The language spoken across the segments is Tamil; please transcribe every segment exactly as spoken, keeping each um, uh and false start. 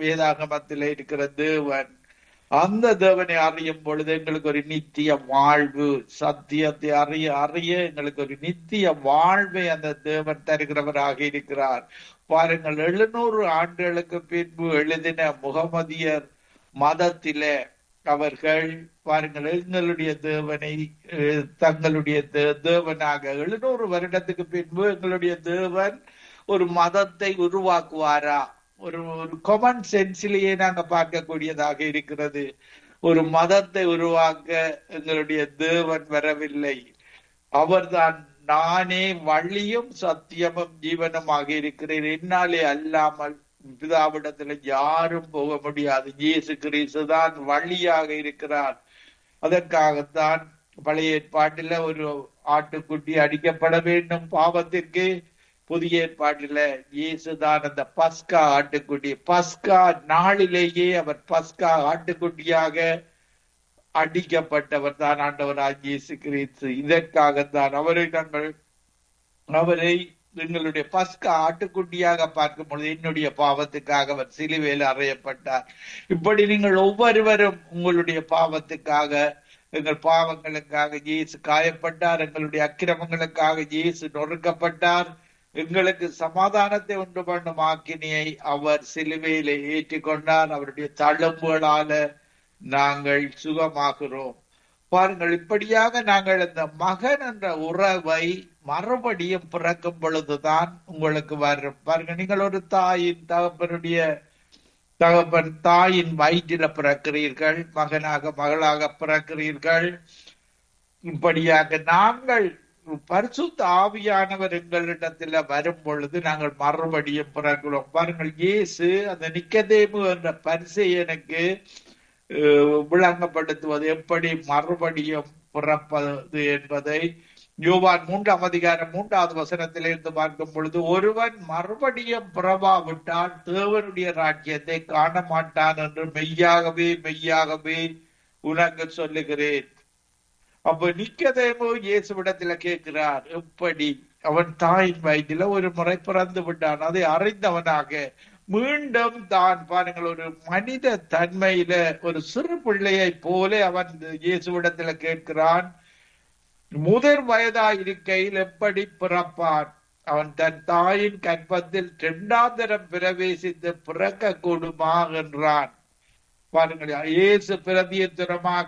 வேதாகமத்தில் இருக்கிற தேவன். அந்த தேவனை அறியும் பொழுது எங்களுக்கு ஒரு நித்திய வாழ்வு, சத்தியத்தை அறிய அறிய எங்களுக்கு ஒரு நித்திய வாழ்வை அந்த தேவன் தருகிறவராக இருக்கிறார். பாருங்கள், எழுநூறு ஆண்டுகளுக்கு பின்பு எழுதின முகமதியர் மதத்திலே அவர்கள் பாருங்கள் எங்களுடைய தேவனை தங்களுடைய தேவனாக எழுநூறு வருடத்துக்கு பின்பு எங்களுடைய தேவன் ஒரு மதத்தை உருவாக்குவாரா? ஒரு ஒரு காமன் சென்ஸிலேயே நாங்க பார்க்கக்கூடியதாக இருக்கிறது. ஒரு மதத்தை உருவாக்க எங்களுடைய தேவன் வரவில்லை. அவர்தான் நானே வழியும் சத்தியமும் ஜீவனுமாக இருக்கிறேன், என்னாலே அல்லாமல் பிதாவிடத்துல யாரும் போக முடியாது. இயேசு கிறிஸ்து தான் வழியாக இருக்கிறார். அதற்காகத்தான் பழைய ஏற்பாட்டில ஒரு ஆட்டுக்குட்டி அடிக்கப்பட வேண்டும் பாவத்திற்கு. புதிய ஏற்பாட்டில இயேசுதான் அந்த பஸ்கா ஆட்டுக்குட்டி. பஸ்கா நாளிலேயே அவர் பஸ்கா ஆட்டுக்குட்டியாக அடிக்கப்பட்டவர் தான் ஆண்டவராகிய இயேசு கிறிஸ்து. இதற்காகத்தான் அவரை நாங்கள் அவரை எங்களுடைய பஸ்கா ஆட்டுக்குட்டியாக பார்க்கும் பொழுது என்னுடைய பாவத்துக்காக அவர் சிலுவையில் அறையப்பட்டார். இப்படி நீங்கள் ஒவ்வொருவரும் உங்களுடைய பாவத்துக்காக, எங்கள் பாவங்களுக்காக இயேசு காயப்பட்டார், எங்களுடைய அக்கிரமங்களுக்காக இயேசு நொறுக்கப்பட்டார். எங்களுக்கு சமாதானத்தை உண்டு பண்ணும் ஆக்கினியை அவர் சிலுவையில ஏற்றிக்கொண்டார். அவருடைய தழும்புகளால நாங்கள் சுகமாகிறோம். பாருங்கள், இப்படியாக நாங்கள் இந்த மகன் என்ற உறவை மறுபடியும் பிறக்கும் பொழுதுதான் உங்களுக்கு வரும். பாருங்க, நீங்கள் ஒரு தாயின் தகப்பனுடைய தகப்பன் தாயின் வயிற்றில பிறக்கிறீர்கள், மகனாக மகளாக பிறக்கிறீர்கள். இப்படியாக நாங்கள் பரிசுத்த ஆவியானவர் எங்களிடத்துல வரும் பொழுது நாங்கள் மறுபடியும் பிறக்கிறோம். பாருங்கள், இயேசு அந்த நிக்கதேமு என்ற பரிசேயனுக்கு விளங்கப்படுத்துவது எப்படி மறுபடியும் பிறப்பது என்பதை யோவான் மூன்றாம் அதிகாரம் மூன்றாவது வசனத்திலிருந்து பார்க்கும் பொழுது, ஒருவன் மறுபடியும் பிறவாவிட்டால் தேவனுடைய ராஜ்யத்தை காண மாட்டான் என்று மெய்யாகவே மெய்யாகவே உனக்கு சொல்லுகிறேன். அப்ப நிக்கதேமு இயேசுவிடத்துல கேட்கிறார், எப்படி அவன் தாயின் வயிற்றில ஒரு முறை பிறந்து விட்டான், அதை அறிந்தவனாக மீண்டும் தான் பாருங்கள் ஒரு மனித தன்மையில ஒரு சிறு பிள்ளையை போல அவன் இயேசுவிடத்துல கேட்கிறான், முதல் வயதா இருக்கையில் எப்படி பிறப்பான்? அவன் தன் தாயின் கற்பத்தில் இரண்டாம் தரம் பிரவேசித்து பிறக்க கூடுமா என்றான். பாருங்கள், இயேசு பிரதியுத்தரமாக,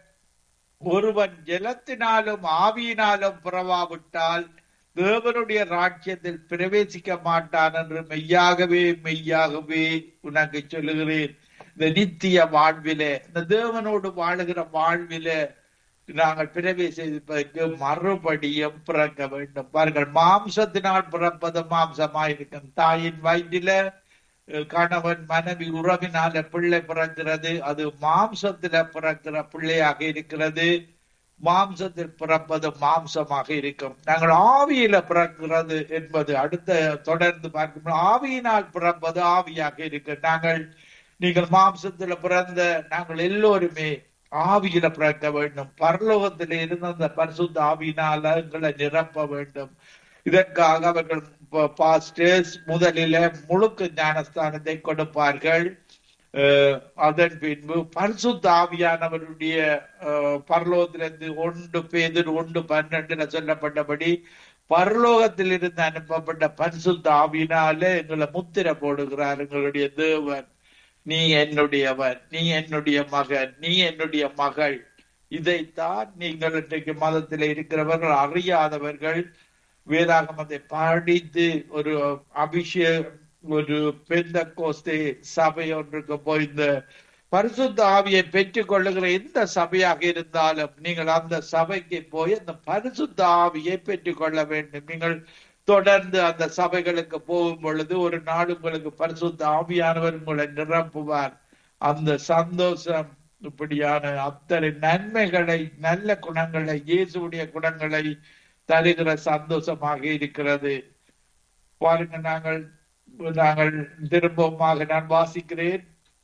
ஒருவன் ஜலத்தினாலும் ஆவியினாலும் பிறவாவிட்டால் தேவனுடைய ராஜ்யத்தில் பிரவேசிக்க மாட்டான் என்று மெய்யாகவே மெய்யாகவே உனக்கு சொல்லுகிறேன். இந்த நித்திய வாழ்விலே, இந்த தேவனோடு வாழுகிற வாழ்விலே நாங்கள் பிரவேசிப்பதற்கு மறுபடியும் பிறக்க வேண்டும். பாருங்கள், மாம்சத்தினால் பிறப்பது மாம்சமாயிருக்கும். தாயின் வயிற்றில கணவன் மனைவி உறவினால பிள்ளை பிறக்கிறது, அது மாம்சத்தில பிறக்கிற பிள்ளையாக இருக்கிறது. மாம்சத்தில் பிறப்பது மாம்சமாக இருக்கும். நாங்கள் ஆவியில பிறக்கிறது என்பது அடுத்த தொடர்ந்து பார்க்கும் ஆவியினால் பிறப்பது ஆவியாக இருக்கு. நாங்கள் நீங்கள் மாம்சத்துல பிறந்த நாங்கள் எல்லோருமே ஆவியில பிறக்க வேண்டும். பரலோகத்தில இருந்த அந்த பரிசுத்த ஆவியினால எங்களை நிரப்ப வேண்டும். இதற்காக அவர்கள் பாஸ்டர்ஸ் முதலில முழுக்க ஞானஸ்தானத்தை கொடுப்பார்கள். அதன் பின்பு பரிசுத்த ஆவியானவருடைய பரலோகத்திலிருந்து ஒன்று பேதுரு ஒன்று பன்னெண்டுல சொல்லப்பட்டபடி பரலோகத்தில் இருந்து அனுப்பப்பட்ட பரிசுத்த ஆவியினால எங்களை முத்திர போடுகிறார் எங்களுடைய தேவன். நீ என்னுடையவன், நீ என்னுடைய மகன், நீ என்னுடைய மகள். இதைத்தான் நீங்கள் இன்றைக்கு மதத்தில் இருக்கிறவர்கள் அறியாதவர்கள் வேதாகமத்தை படித்து ஒரு அபிஷேகம் ஒரு பெந்தெக்கோஸ்தே சபை ஒன்றுக்கு போய் இந்த பரிசுத்த ஆவியை பெற்றுக் கொள்ளுகிற எந்த சபையாக இருந்தாலும் நீங்கள் அந்த சபைக்கு போய் அந்த பரிசுத்த ஆவியை பெற்றுக் கொள்ள வேண்டும். நீங்கள் தொடர்ந்து அந்த சபைகளுக்கு போகும் பொழுது ஒரு நாள் உங்களுக்கு பரிசுத்த ஆவியானவர் உங்களை நிரப்புவார். அந்த சந்தோஷம் இப்படியான அத்தனை நன்மைகளை, நல்ல குணங்களை, இயேசுடைய குணங்களை தருகிற சந்தோஷமாக இருக்கிறது. பாருங்க, நாங்கள் நாங்கள் திரும்பமாக நான் வாசிக்கிறேன்.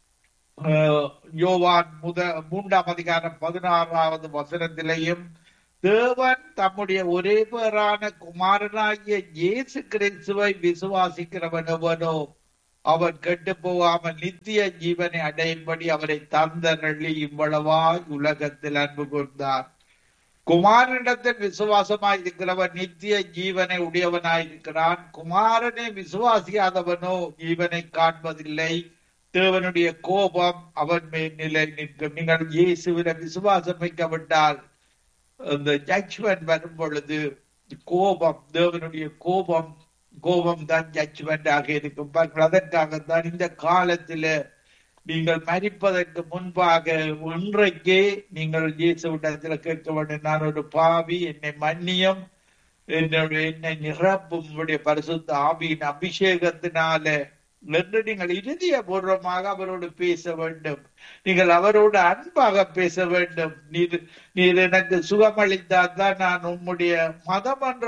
யோவான் முத மூன்றாம் அதிகாரம் பதினாறாவது வசனத்திலேயும், தேவன் தம்முடைய ஒரே பேரான குமாரனாகிய இயேசு கிறிஸ்துவை விசுவாசிக்கிறவன் எவனோ அவன் கெட்டு போகாமல் நித்திய ஜீவனை அடையும்படி அவரை தந்தரள்ளி இவ்வளவாய் உலகத்தில் அன்பு கூர்ந்தார். குமாரனிடத்தில் விசுவாசமாய் இருக்கிறவன் நித்திய ஜீவனை உடையவனாயிருக்கிறான். குமாரனை விசுவாசியாதவனோ ஜீவனை காண்பதில்லை, தேவனுடைய கோபம் அவன் மேல் நிலை நிற்கும். நீங்கள் இயேசுவிட விசுவாசம் வைக்கப்பட்டால் அந்த ஜட்ஜ்மெண்ட் வரும் பொழுது கோபம், தேவனுடைய கோபம் கோபம் தான் ஜட்ஜ்மெண்ட் ஆக இருக்கும். அதற்காகத்தான் இந்த காலத்தில நீங்கள் மரிப்பதற்கு முன்பாக இன்றைக்கே நீங்கள் இயேசுவிடத்துல கேட்க வேண்டும், நான் ஒரு பாவி, என்னை மன்னியும், என்னுடைய என்னை நிரப்பும் உடைய பரிசுத்த ஆவியின் அபிஷேகத்தினால என்று நீங்கள் இறுதிய பூர்வமாக அவரோடு பேச வேண்டும். நீங்கள் அவரோடு அன்பாக பேச வேண்டும். நீர் நீர் எனக்கு சுகமளித்தால் தான் நான் உம்முடைய மதமன்ற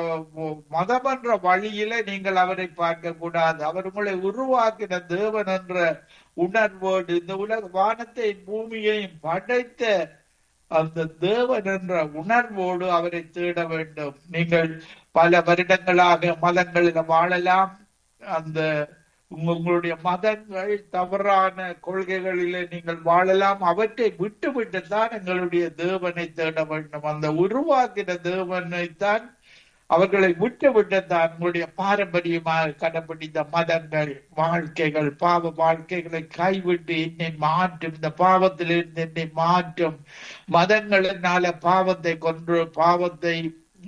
மதமன்ற வழியில நீங்கள் அவரை பார்க்க கூடாது. அவர் உங்களை உருவாக்கின தேவன் என்ற உணர்வோடு இந்த உலக வானத்தை பூமியையும் படைத்த அந்த தேவன் என்ற உணர்வோடு அவரை தேட வேண்டும். நீங்கள் பல வருடங்களாக மதங்களில் வாழலாம். அந்த உங்களுடைய மதங்கள் தவறான கொள்கைகளிலே நீங்கள் வாழலாம். அவற்றை விட்டு விட்டுத்தான் எங்களுடைய தேவனை தேட வேண்டும். அந்த உருவாக்கின தேவனைத்தான் அவர்களை விட்டு விட்டுத்தான் உங்களுடைய பாரம்பரியமாக கடைபிடித்த மதங்கள், வாழ்க்கைகள், பாவ வாழ்க்கைகளை கைவிட்டு என்னை மாற்றும், இந்த பாவத்திலிருந்து என்னை மாற்றும். மதங்களினால பாவத்தை கொன்று பாவத்தை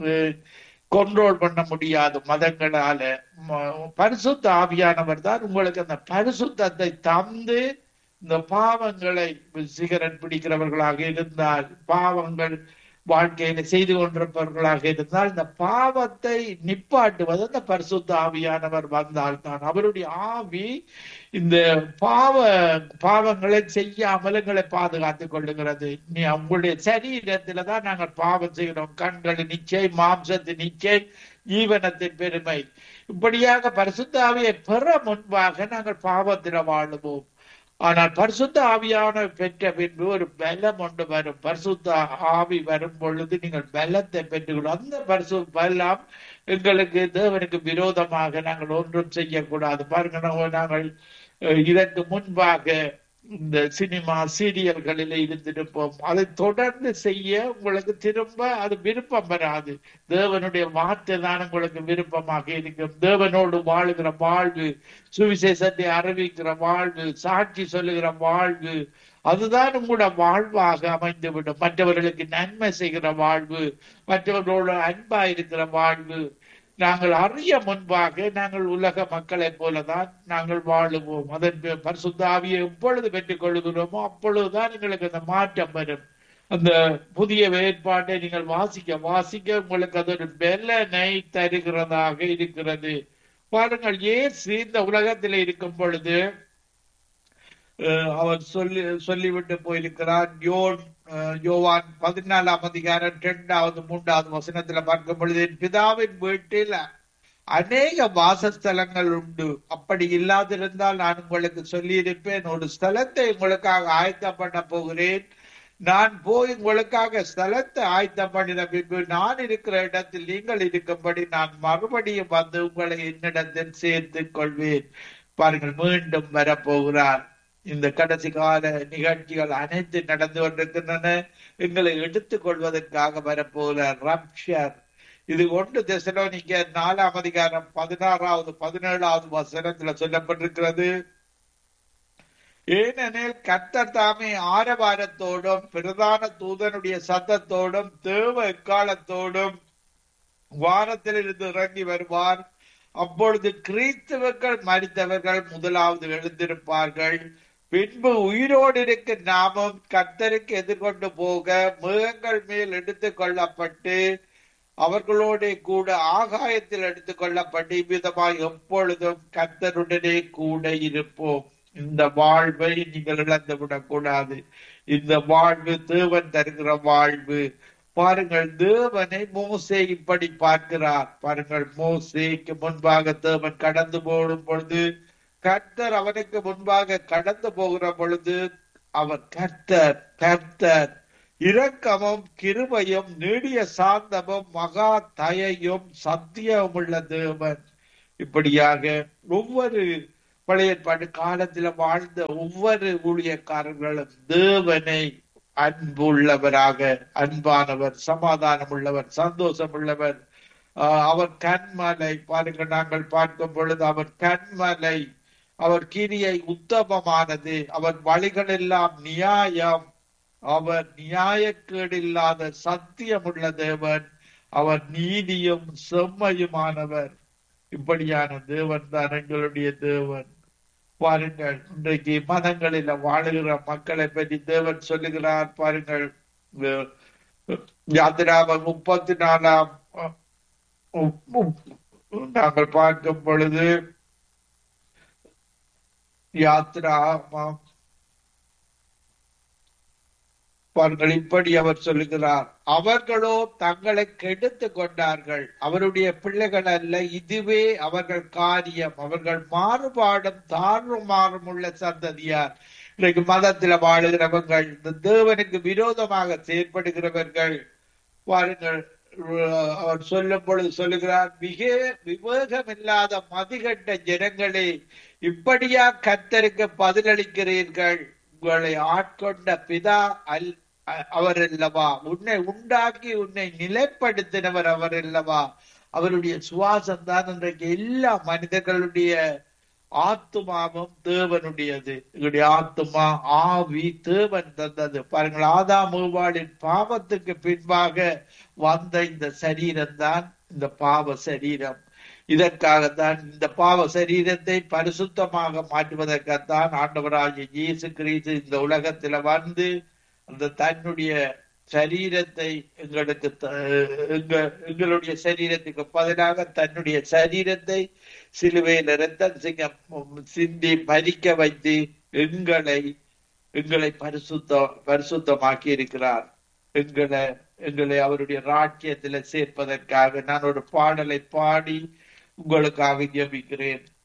கண்ட்ரோல் பண்ண முடியாது. மதங்களால பரிசுத்த ஆவியானவர் தான் உங்களுக்கு அந்த பரிசுத்தத்தை தந்து இந்த பாவங்களை, சிகரெட் பிடிக்கிறவர்களாக இருந்தால், பாவங்கள் வாழ்க்கையில செய்து கொண்டிருப்பவர்களாக இருந்தால், இந்த பாவத்தை நிப்பாட்டுவது அந்த பரிசுத்த ஆவியானவர் வந்தால் தான். அவருடைய ஆவி இந்த பாவ பாவங்களை செய்யாமல் எங்களை பாதுகாத்துக் கொள்ளுகிறது. நீ உங்களுடைய சரீரத்தில்தான் நாங்கள் பாவம் செய்கிறோம். கண்களின் நிச்சை, மாம்சத்தின் நிச்சை, ஜீவனத்தின் பெருமை. இப்படியாக பரிசுத்த ஆவியை பெற முன்பாக நாங்கள் பாவத்தில வாழுவோம். ஆனால் பரிசுத்த ஆவியான பெற்ற பின்பு ஒரு பலம் ஒன்று வரும். பரிசுத்த ஆவி வரும் பொழுது நீங்கள் பலத்தை பெற்றுக்கொள்ளும். அந்த பரிசு பலம் எங்களுக்கு தேவனுக்கு விரோதமாக நாங்கள் ஒன்றும் செய்யக்கூடாது. பாருங்க, நாங்கள் இதற்கு முன்பாக இந்த சினிமா சீரியல்களில் இருந்திருப்போம். அதை தொடர்ந்து செய்ய உங்களுக்கு திரும்ப அது விருப்பம் வராது. தேவனுடைய வார்த்தை தான் உங்களுக்கு விருப்பமாக இருக்கும். தேவனோடு வாழுகிற வாழ்வு, சுவிசேஷத்தை அறிவிக்கிற வாழ்வு, சாட்சி சொல்லுகிற வாழ்வு, அதுதான் உங்களோட வாழ்வாக அமைந்துவிடும். மற்றவர்களுக்கு நன்மை செய்கிற வாழ்வு, மற்றவர்களோடு அன்பா இருக்கிற வாழ்வு. நாங்கள் அறிய முன்பாக நாங்கள் உலக மக்களை போலதான் நாங்கள் வாழுவோம். அதன் பரிசுத்த ஆவியை எப்பொழுது பெற்றுக் கொள்கிறோமோ அப்பொழுதுதான் எங்களுக்கு அந்த மாற்றம் வரும். அந்த புதிய ஏற்பாட்டை நீங்கள் வாசிக்க வாசிக்க உங்களுக்கு அது ஒரு பலனை தருகிறதாக இருக்கிறது. பாருங்கள், இயேசு இந்த உலகத்தில் இருக்கும் பொழுது அவர் சொல்லி சொல்லிவிட்டு போயிருக்கிறார். யோன் யோவான் பதினாலாம் அதிகாரம் இரண்டாவது மூன்றாவது வசனத்துல பார்க்கும் பொழுது, என் பிதாவின் வீட்டில் அநேக வாசஸ்தலங்கள் உண்டு, அப்படி இல்லாதிருந்தால் நான் உங்களுக்கு சொல்லியிருப்பேன். ஒரு ஸ்தலத்தை உங்களுக்காக ஆயத்தம் பண்ண போகிறேன். நான் போய் உங்களுக்காக ஸ்தலத்தை ஆயத்தம் பண்ணின பின்பு நான் இருக்கிற இடத்தில் நீங்கள் இருக்கும்படி நான் மறுபடியும் வந்து உங்களை என்னிடத்தில் சேர்த்துக் கொள்வேன். பாருங்கள், மீண்டும் வரப்போகிறார். இந்த கடைசி கால நிகழ்ச்சிகள் அனைத்து நடந்து கொண்டிருக்கின்றன. எங்களை எடுத்துக் கொள்வதற்காக வரப்போகிறார் ரப்ஷர். இது ஒன்று தெசலோனிக்க நாலாம் அதிகாரம் பதினாறாவது பதினேழாவது வசனத்துல சொல்லப்பட்டிருக்கிறது. ஏனெனில் கர்த்தர் தாமே ஆரவாரத்தோடும் பிரதான தூதனுடைய சத்தத்தோடும் தேவ எக்காலத்தோடும் வானத்தில் இருந்து இறங்கி வருவார். அப்பொழுது கிறிஸ்தவர்கள் மரித்தவர்கள் முதலாவது எழுந்திருப்பார்கள். பின்பு உயிரோடு இருக்க நாமும் கர்த்தருக்கு எதிர்கொண்டு போக மேகங்கள் மேல் எடுத்துக் கொள்ளப்பட்டு அவர்களோட கூட ஆகாயத்தில் எடுத்துக் கொள்ளப்பட்டு விதமாய் எப்பொழுதும் கர்த்தருடனே கூட இருப்போம். இந்த வாழ்வை நீங்கள் இழந்து விடக்கூடாது. இந்த வாழ்வு தேவன் தருகிற வாழ்வு. பாருங்கள், தேவனை மோசே இப்படி பார்க்கிறார். பாருங்கள், மோசேக்கு முன்பாக தேவன் கடந்து போடும் பொழுது, கர்த்தர் அவனுக்கு முன்பாக கடந்து போகிற பொழுது அவர் கர்த்தர் கர்த்தர் இரக்கமும் கிருபையும் நீடிய சாந்தமும் மகா தயையும் சத்தியமுள்ள தேவன். இப்படியாக ஒவ்வொரு பழைய ஏற்பாட்டு காலத்துல வாழ்ந்த ஒவ்வொரு ஊழியக்காரர்களும் தேவனை அன்புள்ளவராக, அன்பானவர், சமாதானம் உள்ளவர், சந்தோஷம் உள்ளவர். ஆஹ் அவர் கண்மலை பாருங்க, நாங்கள் பார்க்கும் பொழுது அவர் கண்மலை, அவர் கிரியை உத்தமமானது, அவர் வழிகள் எல்லாம் நியாயம், அவர் நியாயக்கேடு இல்லாத சத்தியமுள்ள தேவன், அவர் நீதியும் செம்மையுமானவர். இப்படியான தேவன் தான் எங்களுடைய தேவன். பாருங்கள், இன்றைக்கு மதங்களில வாழுகிற மக்களை பற்றி தேவன் சொல்லுகிறார். பாருங்கள், யாத்திராமம் முப்பத்தி நாலாம் நாங்கள் பார்க்கும் பொழுது யாத்திராமம் பாருங்கள், இப்படி அவர் சொல்லுகிறார், அவர்களோ தங்களை கெடுத்து கொண்டார்கள், அவருடைய பிள்ளைகள் அல்ல, இதுவே அவர்கள் காரியம், அவர்கள் மாறுபாடும் தாழ்வுமாறும் உள்ள சந்ததியார். இன்றைக்கு மதத்துல வாழுகிறவர்கள், இந்த தேவனுக்கு விரோதமாக செயற்படுகிறவர்கள். பாருங்கள், அவர் சொல்லும் பொழுது சொல்லுகிறார், மிக விவேகம் இல்லாத மதிகண்ட ஜனங்களே, இப்படியா கர்த்தருக்கு பதிலளிக்கிறீர்கள்? உங்களை ஆட்கொண்ட பிதா அல் அவர் அல்லவா? உன்னை உண்டாக்கி உன்னை நிலைப்படுத்தினவர் அவர் அல்லவா? அவருடைய சுவாசம் தான் இன்றைக்கு எல்லா மனிதர்களுடைய ஆத்துமாவும் தேவனுடையது. எங்களுடைய ஆத்துமா, ஆவி தேவன் தந்தது. பாருங்கள், ஆதாம் ஏவாளின் பாவத்துக்கு பின்பாக வந்த இந்த சரீரம் தான் இந்த பாவ சரீரம். இதற்காகத்தான், இந்த பாவ சரீரத்தை பரிசுத்தமாக மாற்றுவதற்காகத்தான் ஆண்டவராகிய இயேசு கிறிஸ்து இந்த உலகத்துல வந்து அந்த தன்னுடைய சரீரத்தை எங்களுக்கு எங்களுடைய சரீரத்துக்கு பதிலாக தன்னுடைய சரீரத்தை சிலுவையில் இரத்தம் சிங்க சிந்தி மரிக்க வைத்து எங்களை எங்களை பரிசுத்த பரிசுத்தமாக்கி இருக்கிறார். எங்களை எங்களை அவருடைய ராஜ்யத்துல சேர்ப்பதற்காக நான் ஒரு பாடலை பாடி உங்களுக்காக ஜெபிக்கிறேன்.